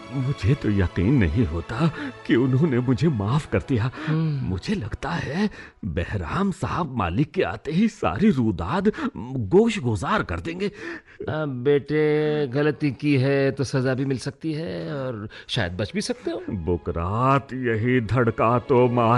मुझे तो यकीन नहीं होता कि उन्होंने मुझे माफ कर दिया। मुझे लगता है बहराम साहब मालिक के आते ही सारी रूदाद गोश गुजार कर देंगे। बेटे, गलती की है तो सजा भी मिल सकती है और शायद बच भी सकते हो। बुकरात, यही धड़का तो मार